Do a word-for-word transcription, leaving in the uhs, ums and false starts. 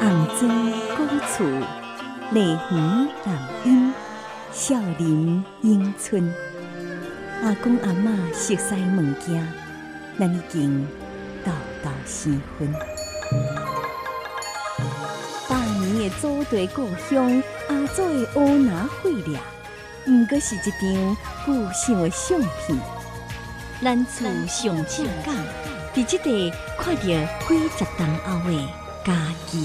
红砖古厝，丽园南音，少林永春。阿公阿嬷熟悉物件，咱已经道道生分。百年的祖地故乡，阿祖的乌拿血掠，毋过是一张旧相的相片。咱厝上正港，伫即个看到几十栋后的家己。